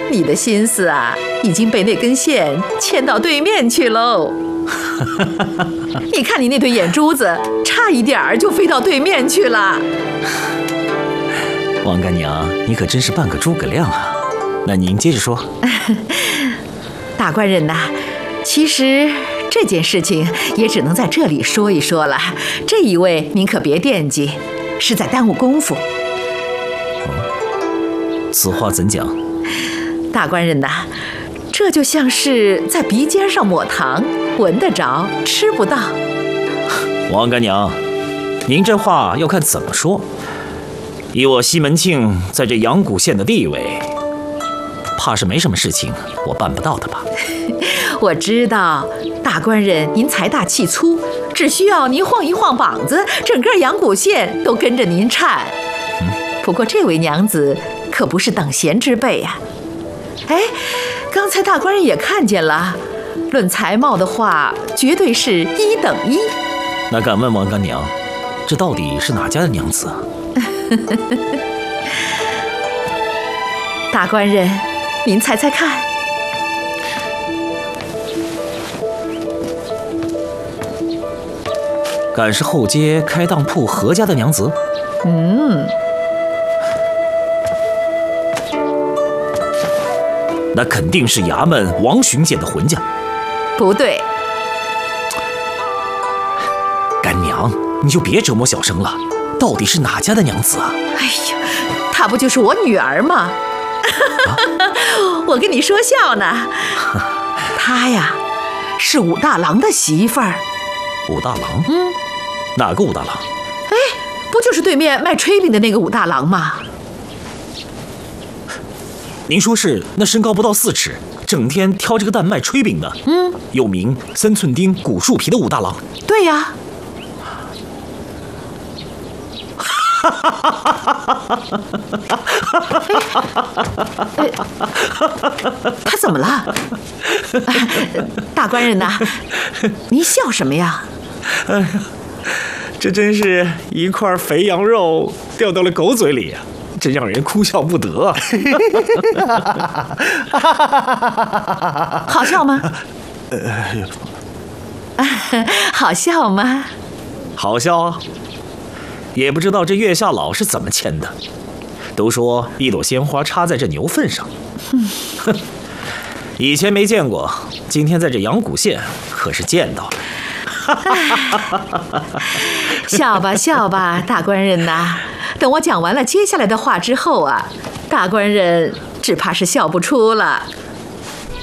你的心思啊，已经被那根线牵到对面去喽。你看你那对眼珠子，差一点儿就飞到对面去了。 王干娘，你可真是半个诸葛亮啊！那您接着说。 大官人呐，其实这件事情也只能在这里说一说了。这一位您可别惦记，是在耽误功夫。 此话怎讲？ 大官人呐，这就像是在鼻尖上抹糖，闻得着，吃不到。 王干娘，您这话要看怎么说。以我西门庆在这阳谷县的地位，怕是没什么事情我办不到的吧？ 我知道，大官人您财大气粗，只需要您晃一晃膀子，整个阳谷县都跟着您颤。不过这位娘子可不是等闲之辈呀。哎，刚才大官人也看见了，论才貌的话，绝对是1等1。 那敢问王干娘，这到底是哪家的娘子啊？ 大官人，您猜猜看。 敢是后街开当铺何家的娘子？那肯定是衙门王巡检的浑家。 不对。 干娘，你就别折磨小生了，到底是哪家的娘子啊？ 哎呀，她不就是我女儿吗？我跟你说笑呢。她呀，是武大郎的媳妇儿。 武大郎？哪个武大郎？ 哎，不就是对面卖炊饼的那个武大郎吗？ 您说是那身高不到4尺，整天挑这个担卖炊饼的，又名3寸丁古树皮的武大郎？ 对呀。他怎么了？大官人呐，您笑什么呀？ 哎呀，这真是一块肥羊肉掉到了狗嘴里啊，真让人哭笑不得。 好笑吗？好笑吗？ 好笑啊！也不知道这月下老是怎么牵的，都说一朵鲜花插在这牛粪上。以前没见过，今天在这阳谷县可是见到了。 笑吧笑吧，大官人呐，等我讲完了接下来的话之后啊，大官人只怕是笑不出了。